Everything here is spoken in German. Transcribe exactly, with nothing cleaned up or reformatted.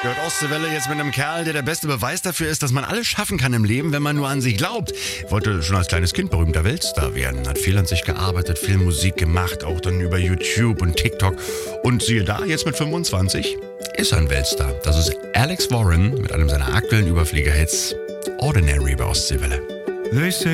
Gehört Ostseewelle jetzt mit einem Kerl, der der beste Beweis dafür ist, dass man alles schaffen kann im Leben, wenn man nur an sich glaubt. Wollte schon als kleines Kind berühmter Weltstar werden, hat viel an sich gearbeitet, viel Musik gemacht, auch dann über YouTube und TikTok. Und siehe da, jetzt mit fünfundzwanzig ist er ein Weltstar. Das ist Alex Warren mit einem seiner aktuellen Überfliegerhits Ordinary bei Ostseewelle. They say